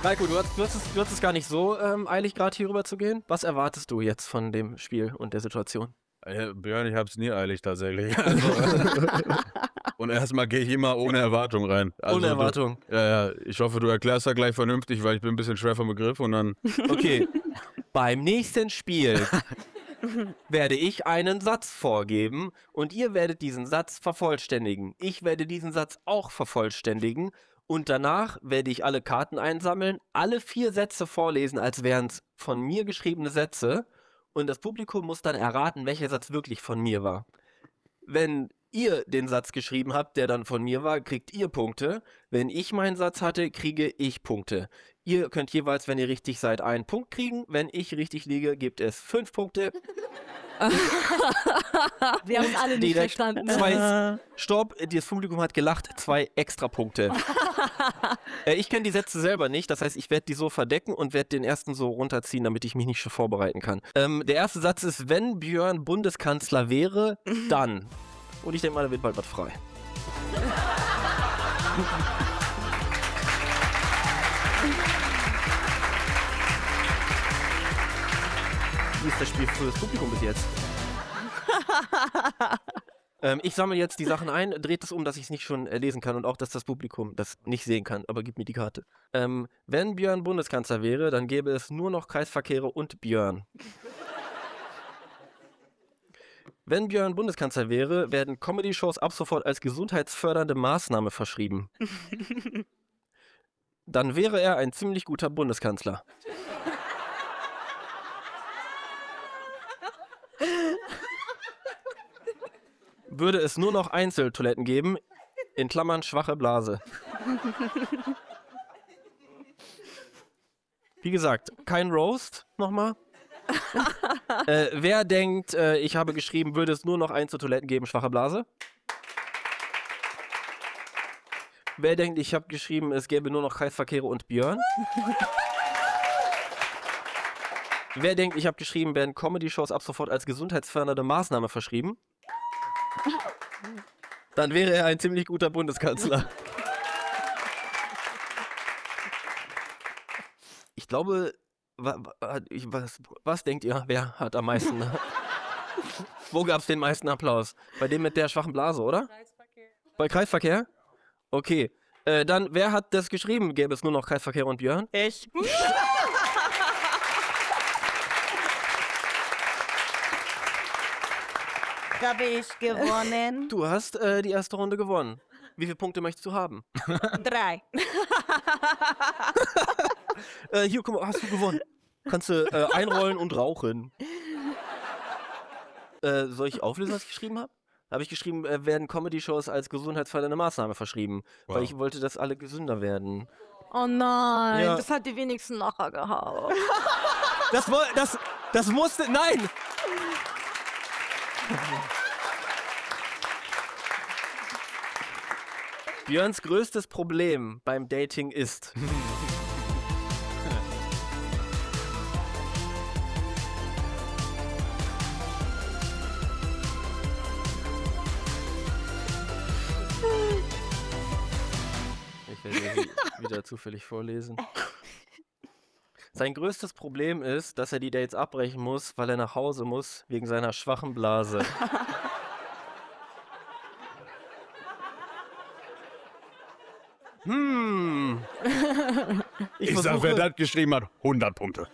Raiko, du hast es gar nicht so eilig, gerade hier rüber zu gehen. Was erwartest du jetzt von dem Spiel und der Situation? Björn, ich hab's nie eilig tatsächlich. Also, und erstmal gehe ich immer ohne Erwartung rein. Also Ohne Erwartung? Ja, ich hoffe, du erklärst da gleich vernünftig, weil ich bin ein bisschen schwer vom Begriff und dann... Okay, beim nächsten Spiel werde ich einen Satz vorgeben und ihr werdet diesen Satz vervollständigen. Ich werde diesen Satz auch vervollständigen und danach werde ich alle Karten einsammeln, alle 4 Sätze vorlesen, als wären es von mir geschriebene Sätze und das Publikum muss dann erraten, welcher Satz wirklich von mir war. Wenn ihr den Satz geschrieben habt, der dann von mir war, kriegt ihr Punkte. Wenn ich meinen Satz hatte, kriege ich Punkte. Ihr könnt jeweils, wenn ihr richtig seid, einen Punkt kriegen. Wenn ich richtig liege, gibt es 5 Punkte. Wir haben es alle nicht verstanden. 2, Stopp, das Publikum hat gelacht, 2 extra Punkte. Ich kenne die Sätze selber nicht, das heißt, ich werde die so verdecken und werde den ersten so runterziehen, damit ich mich nicht schon vorbereiten kann. Der erste Satz ist, wenn Björn Bundeskanzler wäre, dann... Und ich denke mal, da wird bald was frei. Wie ist das Spiel für das Publikum bis jetzt? Ich sammle jetzt die Sachen ein, dreht es um, dass ich es nicht schon lesen kann und auch, dass das Publikum das nicht sehen kann, aber gib mir die Karte. Wenn Björn Bundeskanzler wäre, dann gäbe es nur noch Kreisverkehre und Björn. Wenn Björn Bundeskanzler wäre, werden Comedy-Shows ab sofort als gesundheitsfördernde Maßnahme verschrieben. Dann wäre er ein ziemlich guter Bundeskanzler. Würde es nur noch Einzeltoiletten geben, in Klammern schwache Blase. Wie gesagt, kein Roast, nochmal. Wer denkt, ich habe geschrieben, würde es nur noch Einzeltoiletten geben, schwache Blase? Wer denkt, ich habe geschrieben, es gäbe nur noch Kreisverkehre und Björn? Wer denkt, ich habe geschrieben, werden Comedy-Shows ab sofort als gesundheitsfördernde Maßnahme verschrieben? Dann wäre er ein ziemlich guter Bundeskanzler. Ich glaube, was denkt ihr, wer hat am meisten? Wo gab es den meisten Applaus? Bei dem mit der schwachen Blase, oder? Kreisverkehr. Bei Kreisverkehr? Okay. Dann, wer hat das geschrieben? Gäbe es nur noch Kreisverkehr und Björn? Ich. Habe ich gewonnen? Du hast die erste Runde gewonnen. Wie viele Punkte möchtest du haben? 3. Hier, guck mal, hast du gewonnen. Kannst du einrollen und rauchen. Soll ich auflösen, was ich geschrieben habe? Habe ich geschrieben, werden Comedy-Shows als gesundheitsfördernde Maßnahme verschrieben. Wow. Weil ich wollte, dass alle gesünder werden. Oh nein, ja. Das hat die wenigsten Lacher gehabt. Das musste, nein! Björns größtes Problem beim Dating ist... Ich werde sie wieder zufällig vorlesen. Sein größtes Problem ist, dass er die Dates abbrechen muss, weil er nach Hause muss, wegen seiner schwachen Blase. Ich sag, wer das geschrieben hat, 100 Punkte.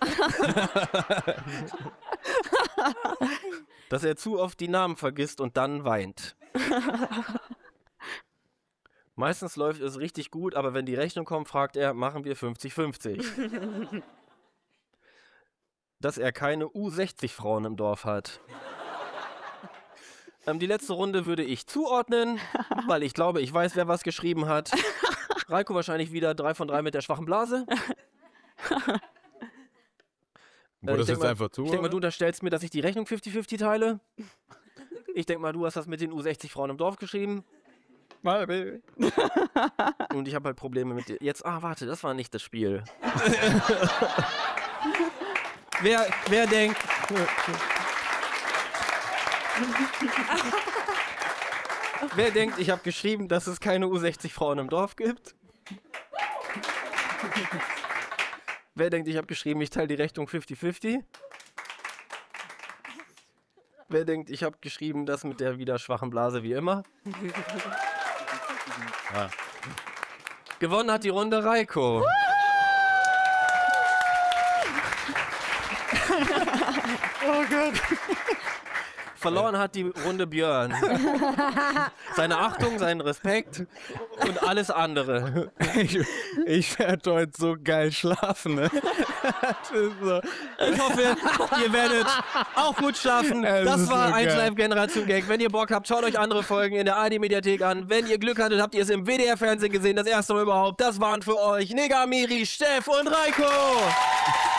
Dass er zu oft die Namen vergisst und dann weint. Meistens läuft es richtig gut, aber wenn die Rechnung kommt, fragt er, machen wir 50-50. Dass er keine U60-Frauen im Dorf hat. Die letzte Runde würde ich zuordnen, weil ich glaube, ich weiß, wer was geschrieben hat. Raiko wahrscheinlich wieder 3 von 3 mit der schwachen Blase. Das ist einfach zu. Ich denke mal, du unterstellst mir, dass ich die Rechnung 50-50 teile. Ich denke mal, du hast das mit den U60-Frauen im Dorf geschrieben. Und ich habe halt Probleme mit dir. Jetzt, warte, das war nicht das Spiel. Wer denkt... Wer denkt, ich habe geschrieben, dass es keine U60-Frauen im Dorf gibt? Wer denkt, ich habe geschrieben, ich teile die Rechnung 50-50? Wer denkt, ich habe geschrieben, das mit der wieder schwachen Blase wie immer? Ja. Gewonnen hat die Runde Reiko. Oh Gott. Verloren hat die Runde Björn. Seine Achtung, seinen Respekt und alles andere. Ich werde heute so geil schlafen, ne? So. Ich hoffe, ihr werdet auch gut schlafen. Das war 1Live Generation Gag. Wenn ihr Bock habt, schaut euch andere Folgen in der ARD-Mediathek an. Wenn ihr Glück hattet, habt ihr es im WDR-Fernsehen gesehen. Das erste Mal überhaupt. Das waren für euch Nega, Miri, Steff und Reiko.